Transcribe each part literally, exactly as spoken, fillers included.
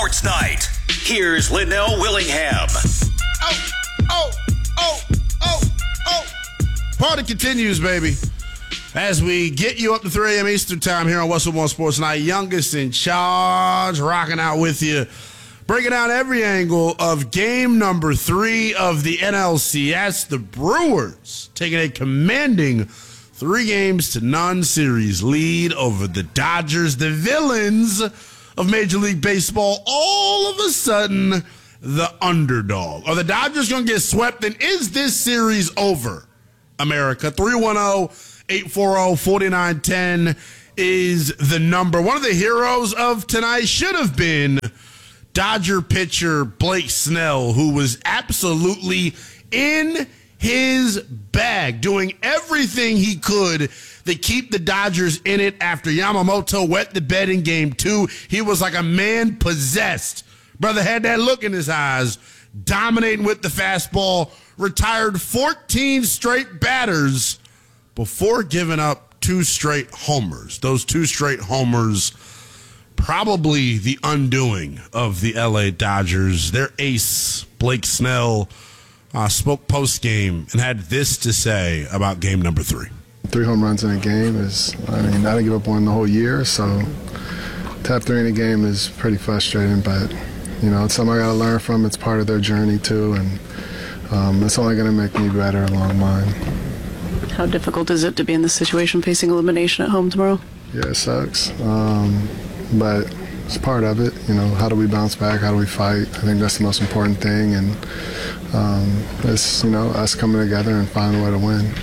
Sports Night. Here's Linnell Willingham. Oh, oh, oh, oh, oh. Party continues, baby. As we get you up to three a.m. Eastern time here on What's Up on Sports Night. Youngest in charge, rocking out with you. Breaking down every angle of game number three of the N L C S. The Brewers taking a commanding three games to none series lead over the Dodgers, the villains of Major League Baseball. All of a sudden, the underdog. Are the Dodgers going to get swept? And is this series over, America? three one zero, eight four zero, four nine one zero is the number. One of the heroes of tonight should have been Dodger pitcher Blake Snell, who was absolutely in his bag, doing everything he could to keep the Dodgers in it after Yamamoto wet the bed in game two. He was like a man possessed. Brother had that look in his eyes, dominating with the fastball, retired fourteen straight batters before giving up two straight homers. Those two straight homers, probably the undoing of the L A Dodgers. Their ace, Blake Snell, Uh, spoke post-game and had this to say about game number three. Three home runs in a game is, I mean, I didn't give up one the whole year, so to have three in a game is pretty frustrating, but, you know, it's something I got to learn from. It's part of their journey, too, and um, it's only going to make me better along mine. How difficult is it to be in this situation facing elimination at home tomorrow? Yeah, it sucks, um, but it's part of it. You know, how do we bounce back? How do we fight? I think that's the most important thing, and um, it's, you know, us coming together and finding a way to win.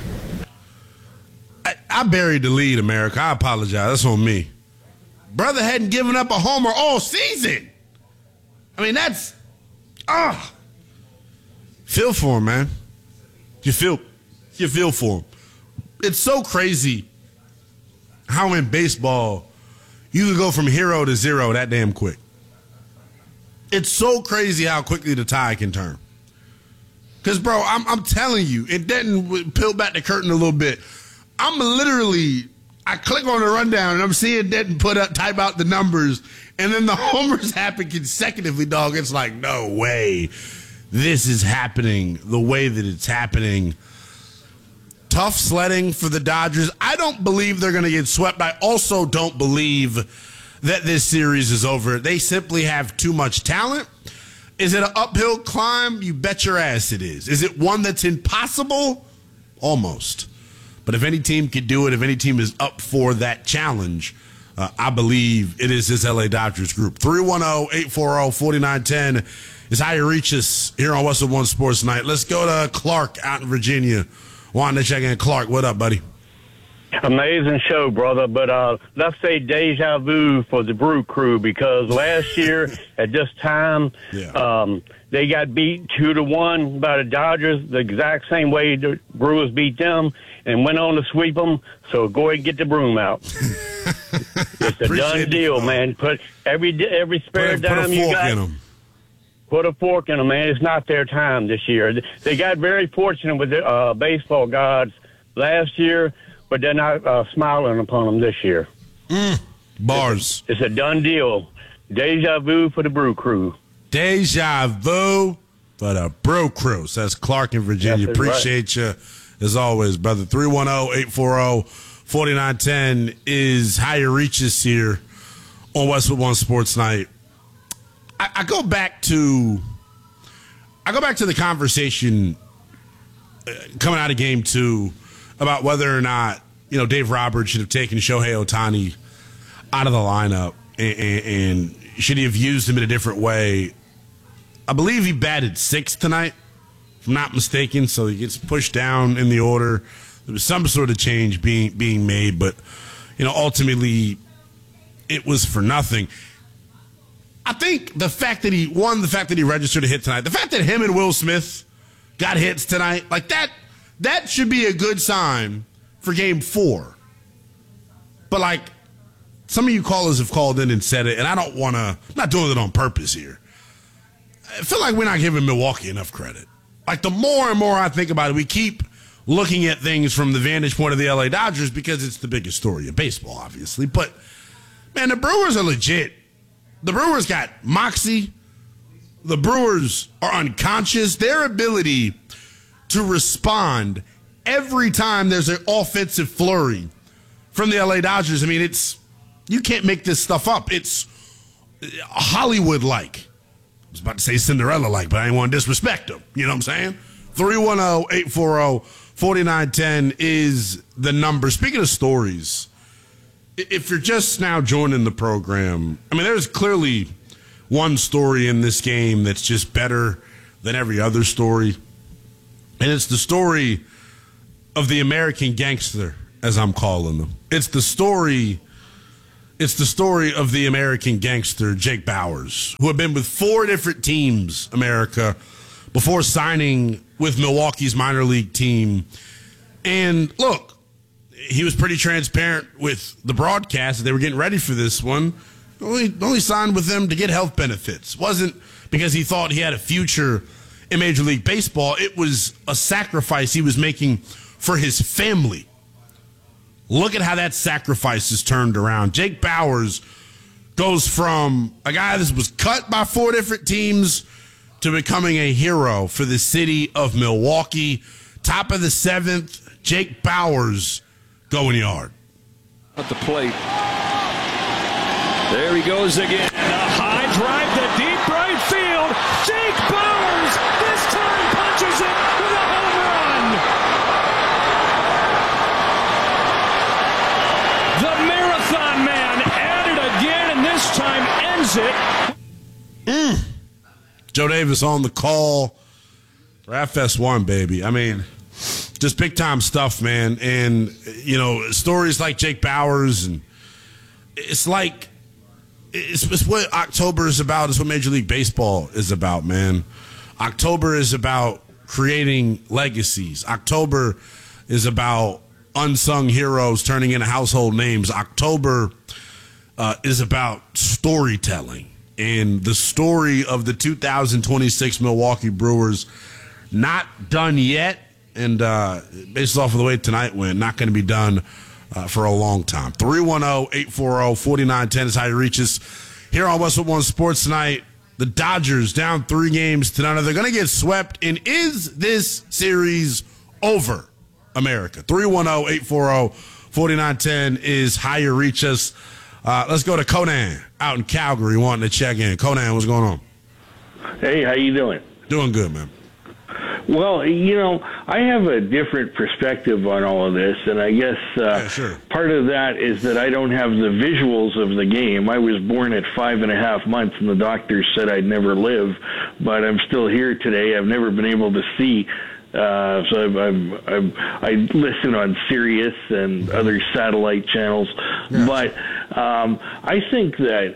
I, I buried the lead, America. I apologize. That's on me. Brother hadn't given up a homer all season. I mean, that's, ah. Uh, feel for him, man. You feel, you feel for him. It's so crazy how in baseball you can go from hero to zero that damn quick. It's so crazy how quickly the tide can turn. Because, bro, I'm, I'm telling you, it didn't peel back the curtain a little bit. I'm literally, I click on the rundown, and I'm seeing Denton put up, type out the numbers, and then the homers happen consecutively, dog. It's like, no way this is happening the way that it's happening. Tough sledding for the Dodgers. I don't believe they're going to get swept. I also don't believe that this series is over. They simply have too much talent. Is it an uphill climb? You bet your ass it is. Is it one that's impossible? Almost. But if any team could do it, if any team is up for that challenge, uh, I believe it is this L A Dodgers group. three one zero, eight four zero, four nine one zero is how you reach us here on What's Up One Sports Night. Let's go to Clark out in Virginia. Wanted to check in. Clark, what up, buddy? Amazing show, brother. But uh, let's say deja vu for the Brew Crew, because last year at this time, yeah. um, they got beat two to one by the Dodgers the exact same way the Brewers beat them and went on to sweep them. So go ahead and get the broom out. It's a done deal, it, man. Put every every spare put, dime put a you fork got. In them. Put a fork in them, man. It's not their time this year. They got very fortunate with the uh, baseball gods last year, but they're not uh, smiling upon them this year. Mm, bars. It's a, it's a done deal. Deja vu for the Brew Crew. Deja vu for the Brew Crew. Says Clark in Virginia. Yes, appreciate right. you as always, brother. three one zero, eight four zero, four nine one zero is how you reach us here on Westwood One Sports Night. I, I go back to I go back to the conversation uh, coming out of game two about whether or not, you know, Dave Roberts should have taken Shohei Ohtani out of the lineup and, and, and should he have used him in a different way. I believe he batted sixth tonight, if I'm not mistaken, so he gets pushed down in the order. There was some sort of change being being made, but, you know, ultimately it was for nothing. I think the fact that he won, the fact that he registered a hit tonight, the fact that him and Will Smith got hits tonight, like that, that should be a good sign for game four. But like, some of you callers have called in and said it, and I don't want to, I'm not doing it on purpose here. I feel like we're not giving Milwaukee enough credit. Like, the more and more I think about it, we keep looking at things from the vantage point of the L A Dodgers because it's the biggest story of baseball, obviously. But, man, the Brewers are legit. the Brewers got moxie. The Brewers are unconscious. Their ability to respond every time there's an offensive flurry from the L A Dodgers, I mean, it's you can't make this stuff up. It's Hollywood-like. I was about to say Cinderella-like, but I didn't want to disrespect them. You know what I'm saying? three one zero, eight four zero, four nine one zero is the number. Speaking of stories, if you're just now joining the program, I mean, there's clearly one story in this game that's just better than every other story. And it's the story of the American gangster, as I'm calling them. It's the story, it's the story of the American gangster, Jake Bauers, who had been with four different teams, America, before signing with Milwaukee's minor league team. And look, he was pretty transparent with the broadcast. They were getting ready for this one. Only, only signed with them to get health benefits. Wasn't because he thought he had a future in Major League Baseball. It was a sacrifice he was making for his family. Look at how that sacrifice has turned around. Jake Bauers goes from a guy that was cut by four different teams to becoming a hero for the city of Milwaukee. Top of the seventh, Jake Bauers going yard. At the plate. There he goes again. A high drive to deep right field. Jake Bauers this time punches it with a home run. The Marathon Man at it again, and this time ends it. Mm. Joe Davis on the call for F S one, baby. I mean, just big-time stuff, man. And, you know, stories like Jake Bauers, and it's like, It's, it's what October is about. It's what Major League Baseball is about, man. October is about creating legacies. October is about unsung heroes turning into household names. October uh, is about storytelling. And the story of the two thousand twenty-six Milwaukee Brewers, not done yet. And uh, based off of the way tonight went, not going to be done Uh, for a long time. three one zero, eight four zero, four nine one zero is how you reach us here on Westwood One Sports tonight. The Dodgers down three games to none. They're going to get swept. And is this series over, America? three one zero, eight four zero, four nine one zero is how you reach us. Uh, let's go to Conan out in Calgary wanting to check in. Conan, what's going on? Hey, how you doing? Doing good, man. Well, you know, I have a different perspective on all of this, and I guess uh, yeah, sure. part of that is that I don't have the visuals of the game. I was born at five and a half months, and the doctors said I'd never live, but I'm still here today. I've never been able to see, uh, so I'm, I'm, I'm, I listen on Sirius and other satellite channels, yeah. but um, I think that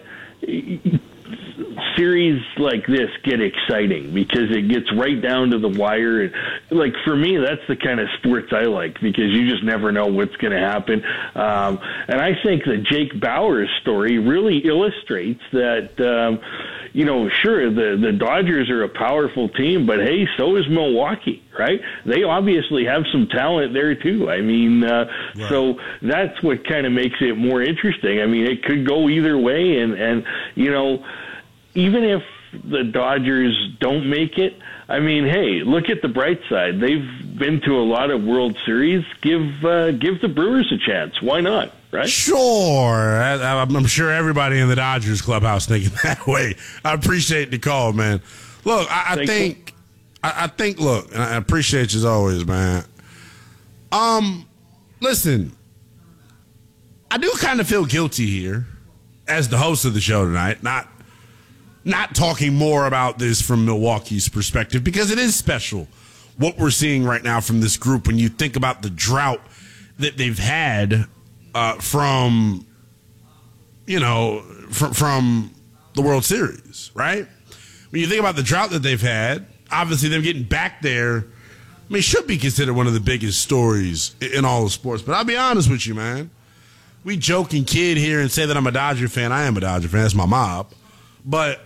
series like this get exciting because it gets right down to the wire. Like, for me, that's the kind of sports I like because you just never know what's going to happen. Um, and I think that Jake Bauers' story really illustrates that, um, you know, sure, the, the Dodgers are a powerful team, but hey, so is Milwaukee, right? They obviously have some talent there too. I mean, uh, right. So that's what kind of makes it more interesting. I mean, it could go either way, and, and you know, even if the Dodgers don't make it, I mean, hey, look at the bright side. They've been to a lot of World Series. Give uh, give the Brewers a chance. Why not, right? Sure. I, I'm sure everybody in the Dodgers clubhouse thinking that way. I appreciate the call, man. Look, I, I think, I, I think, look, and I appreciate you as always, man. Um, listen, I do kind of feel guilty here as the host of the show tonight, not Not talking more about this from Milwaukee's perspective, because it is special what we're seeing right now from this group when you think about the drought that they've had uh, from, you know, from, from the World Series, right? When you think about the drought that they've had, obviously them getting back there, I mean, should be considered one of the biggest stories in all of sports. But I'll be honest with you, man. We joke and kid here and say that I'm a Dodger fan. I am a Dodger fan. That's my mob. But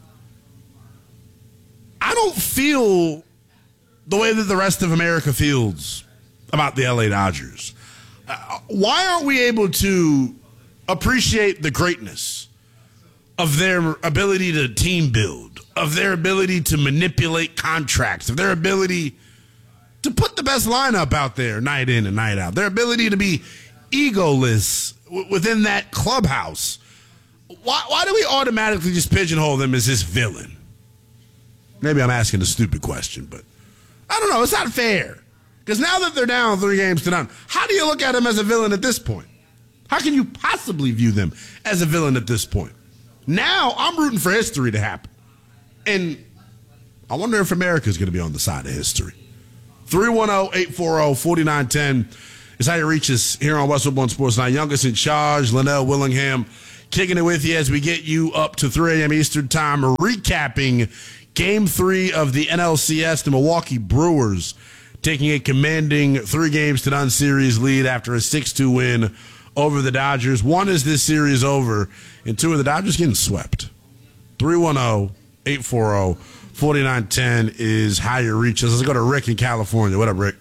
I don't feel the way that the rest of America feels about the L A Dodgers. Uh, why aren't we able to appreciate the greatness of their ability to team build, of their ability to manipulate contracts, of their ability to put the best lineup out there night in and night out, their ability to be egoless w- within that clubhouse. Why, why do we automatically just pigeonhole them as this villain? Maybe I'm asking a stupid question, but I don't know. It's not fair. Because now that they're down three games to none, how do you look at them as a villain at this point? How can you possibly view them as a villain at this point? Now I'm rooting for history to happen. And I wonder if America's going to be on the side of history. three one zero, eight four zero, four nine one zero is how you reach us here on Westwood One Sports Night. Youngest in charge, Linnell Willingham, kicking it with you as we get you up to three a.m. Eastern Time, recapping Game three of the N L C S. The Milwaukee Brewers taking a commanding three games to none series lead after a six two win over the Dodgers. One is this series over, and two of the Dodgers getting swept. three one zero, eight four zero, four nine one zero is how you reach us. Let's go to Rick in California. What up, Rick?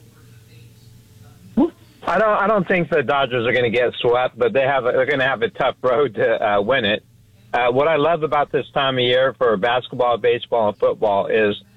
I don't. I don't think the Dodgers are going to get swept, but they have. A, they're going to have a tough road to uh, win it. Uh, what I love about this time of year for basketball, baseball, and football is